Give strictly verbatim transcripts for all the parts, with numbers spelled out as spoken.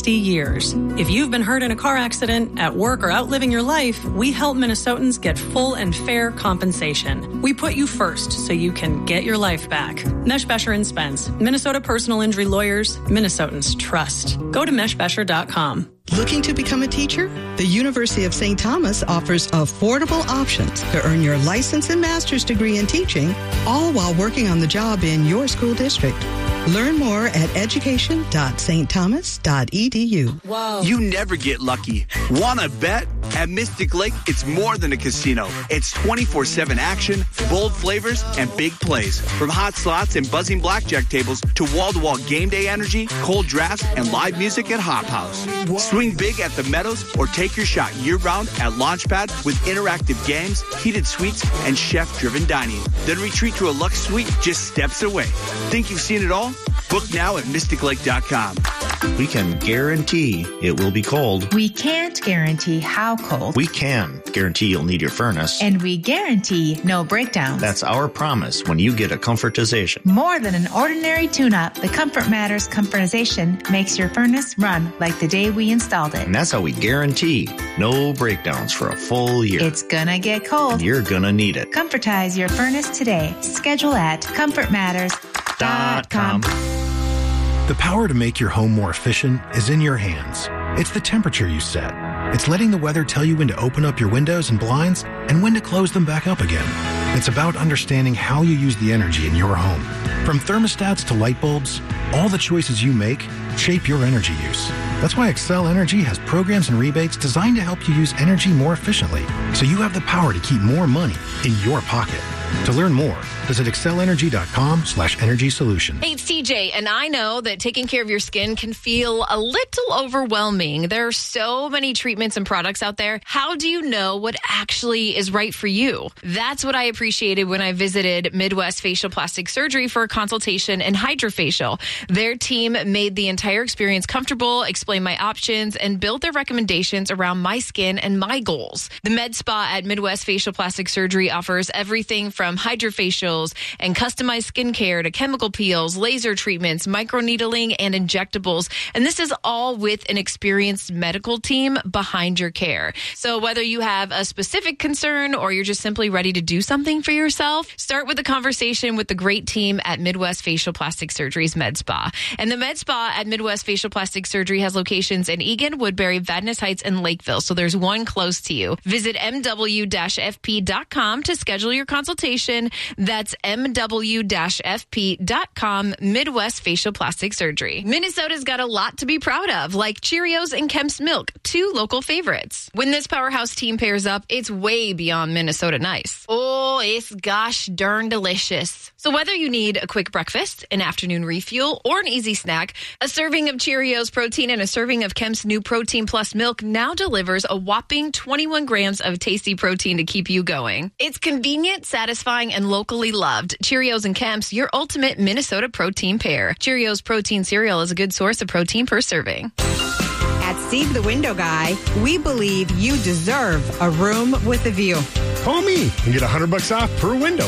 sixty years. If you've been hurt in a car accident, at work, or out living your life, we help Minnesotans get full and fair compensation. We put you first so you can get your life back. Mesh Besher and Spence, Minnesota personal injury lawyers, Minnesotans trust. Go to mesh besher dot com. Looking to become a teacher? The University of Saint Thomas offers affordable options to earn your license and master's degree in teaching, all while working on the job in your school district. Learn more at education dot st thomas dot e d u. Whoa. You never get lucky. Wanna bet? At Mystic Lake, it's more than a casino. It's twenty-four seven action, bold flavors, and big plays. From hot slots and buzzing blackjack tables to wall-to-wall game day energy, cold drafts, and live music at Hop House. Swing big at the Meadows or take your shot year-round at Launchpad with interactive games, heated suites, and chef-driven dining. Then retreat to a luxe suite just steps away. Think you've seen it all? Book now at mystic lake dot com. We can guarantee it will be cold. We can't guarantee how cold. We can guarantee you'll need your furnace. And we guarantee no breakdowns. That's our promise when you get a comfortization. More than an ordinary tune-up, the Comfort Matters Comfortization makes your furnace run like the day we installed it. And that's how we guarantee no breakdowns for a full year. It's gonna get cold. And you're gonna need it. Comfortize your furnace today. Schedule at comfort matters dot com. The power to make your home more efficient is in your hands. It's the temperature you set. It's letting the weather tell you when to open up your windows and blinds and when to close them back up again. It's about understanding how you use the energy in your home. From thermostats to light bulbs, all the choices you make shape your energy use. That's why Xcel Energy has programs and rebates designed to help you use energy more efficiently, so you have the power to keep more money in your pocket. To learn more, visit xcel energy dot com slash energy solution. Hey, it's T J, and I know that taking care of your skin can feel a little overwhelming. There are so many treatments and products out there. How do you know what actually is right for you? That's what I appreciated when I visited Midwest Facial Plastic Surgery for a consultation and HydraFacial. Their team made the entire experience comfortable, explained my options, and built their recommendations around my skin and my goals. The Med Spa at Midwest Facial Plastic Surgery offers everything from HydraFacials and customized skincare to chemical peels, laser treatments, microneedling, and injectables. And this is all with an experienced medical team behind your care. So whether you have a specific concern or you're just simply ready to do something for yourself, start with a conversation with the great team at Midwest Facial Plastic Surgery's Med Spa. And the Med Spa at Midwest Facial Plastic Surgery has locations in Eagan, Woodbury, Vadnais Heights, and Lakeville. So there's one close to you. Visit m w dash f p dot com to schedule your consultation. That's m w dash f p dot com, Midwest Facial Plastic Surgery. Minnesota's got a lot to be proud of, like Cheerios and Kemp's Milk, two local favorites. When this powerhouse team pairs up, it's way beyond Minnesota nice. Oh, it's gosh darn delicious. So whether you need a quick breakfast, an afternoon refuel, or an easy snack, a serving of Cheerios protein and a serving of Kemp's new Protein Plus milk now delivers a whopping twenty-one grams of tasty protein to keep you going. It's convenient, satisfying, and locally loved. Cheerios and Kemp's, your ultimate Minnesota protein pair. Cheerios protein cereal is a good source of protein per serving. At Steve the Window Guy, we believe you deserve a room with a view. Call me and get one hundred bucks off per window.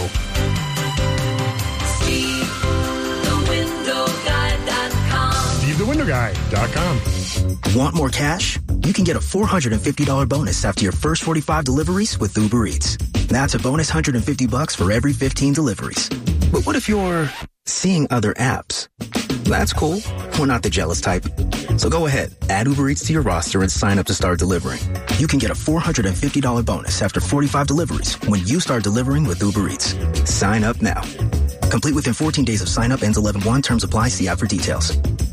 Steve the Window Guy dot com. Steve the Window Guy dot com. Want more cash? You can get a four hundred fifty dollars bonus after your first forty-five deliveries with Uber Eats. That's a bonus one hundred fifty bucks for every fifteen deliveries. But what if you're seeing other apps? That's cool. We're not the jealous type. So go ahead, add Uber Eats to your roster and sign up to start delivering. You can get a four hundred fifty dollars bonus after forty-five deliveries when you start delivering with Uber Eats. Sign up now. Complete within fourteen days of sign up, ends eleven one. Terms apply. See app for details.